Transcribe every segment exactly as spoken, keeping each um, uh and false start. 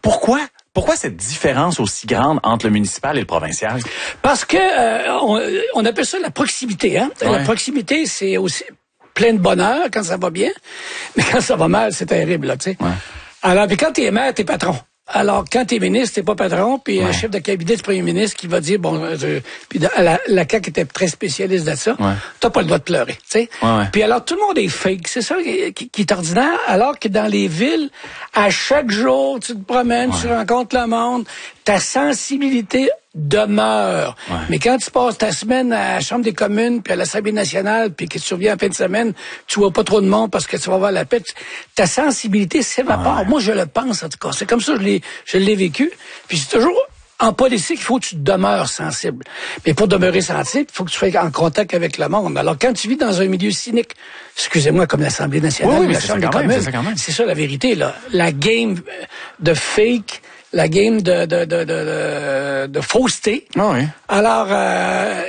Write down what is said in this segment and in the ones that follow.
pourquoi? Pourquoi cette différence aussi grande entre le municipal et le provincial? Parce que euh, on, on appelle ça la proximité. Hein? Ouais. La proximité, c'est aussi plein de bonheur quand ça va bien, mais quand ça va mal, c'est terrible. Là, tu sais. Ouais. Alors, puis quand t'es maire, t'es patron. Alors, quand t'es ministre, t'es pas patron, puis ouais. un chef de cabinet du premier ministre qui va dire, bon, euh, puis la, la C A Q était très spécialiste de ça, ouais. t'as pas le droit de pleurer, tu sais. Ouais, ouais. Puis alors, tout le monde est fake, c'est ça qui, qui est ordinaire, alors que dans les villes, à chaque jour, tu te promènes, ouais. tu rencontres le monde, ta sensibilité demeure. Ouais. Mais quand tu passes ta semaine à la Chambre des communes, puis à l'Assemblée nationale, puis que tu reviens en fin de semaine, tu vois pas trop de monde parce que tu vas voir la paix, ta sensibilité s'évapore. Ouais. Moi, je le pense, en tout cas. C'est comme ça que je l'ai, je l'ai vécu. Puis c'est toujours... En politique, il faut que tu demeures sensible. Mais pour demeurer sensible, il faut que tu sois en contact avec le monde. Alors, quand tu vis dans un milieu cynique, excusez-moi, comme l'Assemblée nationale, oui, oui, la Chambre des communes, c'est, c'est ça la vérité, là. La game de fake, la game de de de de, de, de fausseté. Oh oui. Alors, euh,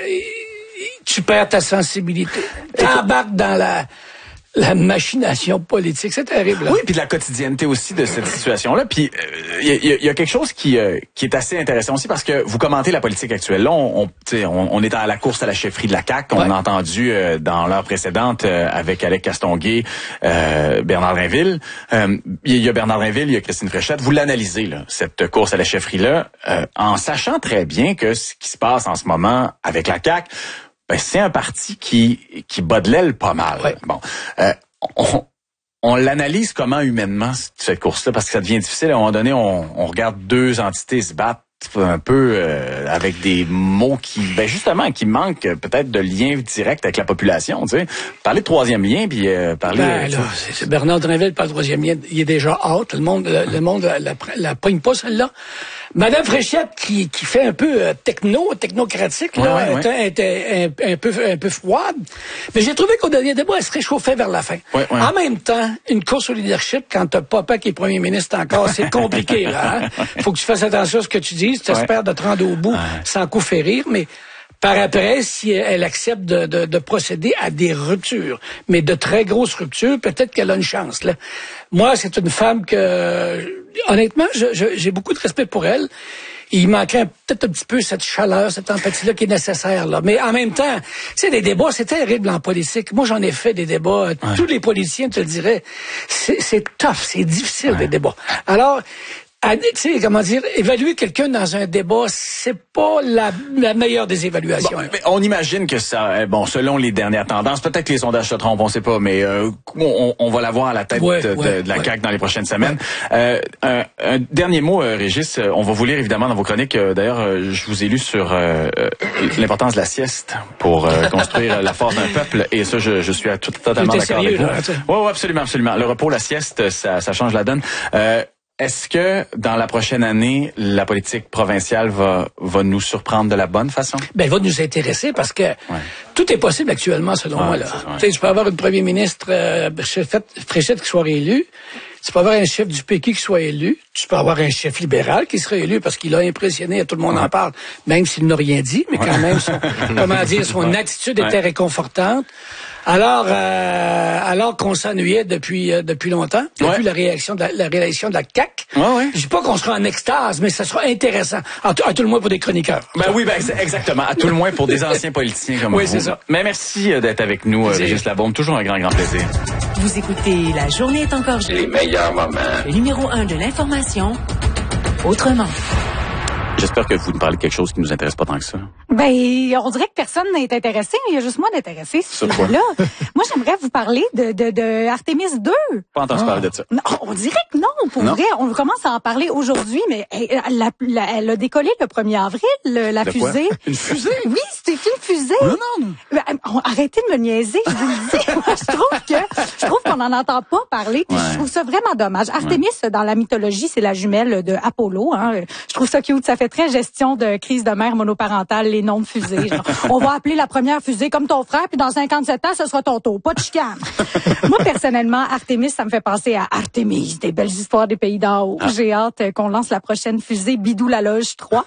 tu perds ta sensibilité. Tu embarques dans la... la machination politique, c'est terrible. Là. Oui, puis de la quotidienneté aussi de cette situation-là. Puis il euh, y, y a quelque chose qui euh, qui est assez intéressant aussi parce que vous commentez la politique actuelle. Là, on on, on, on est à la course à la chefferie de la C A Q. On ouais. a entendu euh, dans l'heure précédente euh, avec Alec Castonguay, euh, Bernard Drinville. Euh, il y a Bernard Drinville, il y a Christine Fréchette. Vous l'analysez là, cette course à la chefferie-là, euh, en sachant très bien que ce qui se passe en ce moment avec la C A Q. Ben, c'est un parti qui qui bat de l'aile pas mal. Ouais. Bon, euh, on, on l'analyse comment humainement cette course-là parce que ça devient difficile. À un moment donné, on, on regarde deux entités se battre un peu euh, avec des mots qui, ben justement, qui manquent peut-être de lien direct avec la population. Tu sais, parler de troisième lien puis euh, parler. Ben, là, c'est, c'est Bernard Drinville par le troisième lien, il est déjà out. Le monde, le, le monde la, la, la pogne pas celle-là. Madame Fréchette, qui, qui fait un peu euh, techno, technocratique, là, ouais, ouais, ouais. était un, un, peu, un peu froide. Mais j'ai trouvé qu'au dernier débat, elle se réchauffait vers la fin. Ouais, ouais. En même temps, une course au leadership, quand t'as papa qui est premier ministre encore, c'est compliqué, là. Hein? Faut que tu fasses attention à ce que tu dis. Tu espères ouais. de te rendre au bout ouais. sans coup férir, mais par après, si elle accepte de, de, de procéder à des ruptures, mais de très grosses ruptures, peut-être qu'elle a une chance, là. Moi, c'est une femme que, honnêtement, je, je, j'ai beaucoup de respect pour elle. Il manquerait peut-être un petit peu cette chaleur, cette empathie-là qui est nécessaire, là. Mais en même temps, tu sais, des débats, c'est terrible en politique. Moi, j'en ai fait des débats. Ouais. Tous les politiciens te le diraient. C'est, c'est tough, c'est difficile, ouais. des débats. Alors, tu sais, comment dire, évaluer quelqu'un dans un débat, c'est pas la, la meilleure des évaluations. Bon, mais on imagine que ça, bon, selon les dernières tendances, peut-être que les sondages se trompent, on sait pas, mais euh, on, on va la voir à la tête ouais, de, ouais, de la ouais. C A Q dans les prochaines semaines. Ouais. Euh, un, un dernier mot, euh, Régis, on va vous lire évidemment dans vos chroniques. Euh, d'ailleurs, euh, je vous ai lu sur euh, l'importance de la sieste pour euh, construire la force d'un peuple, et ça, je, je suis tout, totalement d'accord sérieux, avec vous. Oui, ouais, absolument, absolument. Le repos, la sieste, ça, ça change la donne. Euh, Est-ce que dans la prochaine année, la politique provinciale va va nous surprendre de la bonne façon? Ben, elle va nous intéresser parce que ouais. tout est possible actuellement, selon ouais, moi. Là. Tu sais, tu peux avoir une premier ministre euh, Fréchette qui soit réélu. Tu peux avoir un chef du P Q qui soit élu. Tu peux avoir un chef libéral qui sera élu parce qu'il a impressionné, tout le monde ouais. en parle, même s'il n'a rien dit, mais quand même, son, comment dire, son attitude ouais. était réconfortante. Alors, euh, alors qu'on s'ennuyait depuis euh, depuis longtemps, depuis ouais. la réaction de la, la réélection de la C A Q. Ouais, ouais. Je dis pas qu'on sera en extase, mais ça sera intéressant. À, t- à tout le moins pour des chroniqueurs. Ben oui, ben exactement. À tout le moins pour des anciens politiciens comme oui, vous. Oui, c'est ça. Mais merci d'être avec nous, euh, Régis Labaume. Toujours un grand, grand plaisir. Vous écoutez La Journée est encore jeune. Les meilleurs moments. Le numéro un de l'information. Autrement. J'espère que vous nous parlez de quelque chose qui nous intéresse pas tant que ça. Ben, on dirait que personne n'est intéressé, mais il y a juste moi d'intéressé sur ce sujet-là. Moi, j'aimerais vous parler de, de, de Artemis deux. Pas entendu ah. parler de ça. Non, on dirait que non, pour non. vrai. On commence à en parler aujourd'hui, mais elle, elle, a, la, elle a décollé le premier avril, le, la de fusée. Quoi? Une fusée? Oui, c'était une fusée. Non, non, non. Ben, arrêtez de me niaiser, je vous le dis. Moi, je trouve que, je trouve qu'on n'en entend pas parler, puis ouais. je trouve ça vraiment dommage. Artemis, ouais. dans la mythologie, c'est la jumelle de Apollo, hein. Je trouve ça cute. Ça fait très gestion de crise de mère monoparentale, les noms de fusées. Genre, on va appeler la première fusée comme ton frère, puis dans cinquante-sept ans, ce sera ton tour. Pas de chicane. Moi, personnellement, Artemis, ça me fait penser à Artemis, des belles histoires des pays d'en haut. Ah. J'ai hâte qu'on lance la prochaine fusée Bidou la Loge trois.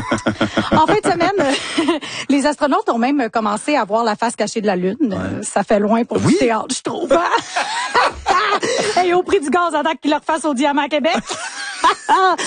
En fin de semaine, les astronautes ont même commencé à voir la face cachée de la Lune. Ouais. Ça fait loin pour oui. du théâtre, je trouve. Et au prix du gaz, attends qu'ils leur fassent au Diamant Québec.